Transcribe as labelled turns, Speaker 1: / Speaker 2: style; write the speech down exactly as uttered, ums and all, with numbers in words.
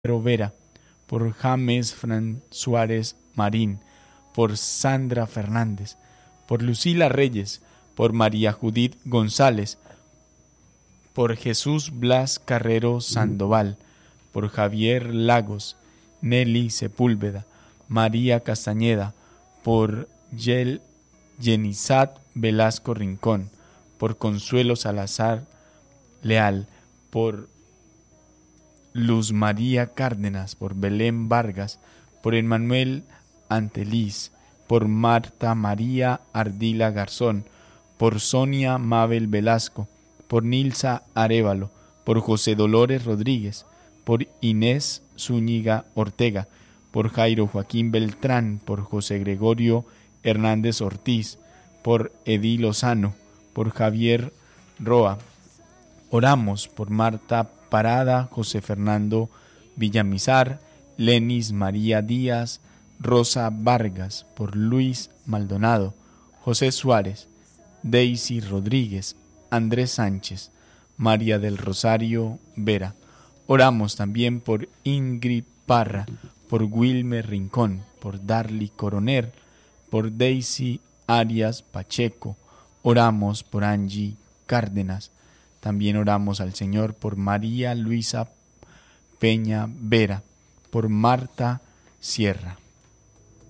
Speaker 1: Vera, por James Fran Suárez Marín, por Sandra Fernández, por Lucila Reyes, por María Judith González, por Jesús Blas Carrero Sandoval, por Javier Lagos, Nelly Sepúlveda, María Castañeda, por Yel Yenizat Velasco Rincón, por Consuelo Salazar Leal, por Luz María Cárdenas, por Belén Vargas, por Emmanuel Anteliz, por Marta María Ardila Garzón, por Sonia Mabel Velasco, por Nilsa Arévalo, por José Dolores Rodríguez, por Inés Zúñiga Ortega, por Jairo Joaquín Beltrán, por José Gregorio Hernández Ortiz, por Edí Lozano, por Javier Roa. Oramos por Marta Parada, José Fernando Villamizar, Lenis María Díaz, Rosa Vargas, por Luis Maldonado, José Suárez, Daisy Rodríguez, Andrés Sánchez, María del Rosario Vera. Oramos también por Ingrid Parra, por Wilmer Rincón, por Darly Coroner, por Daisy Arias Pacheco. Oramos por Angie Cárdenas. También oramos al Señor por María Luisa Peña Vera, por Marta Sierra.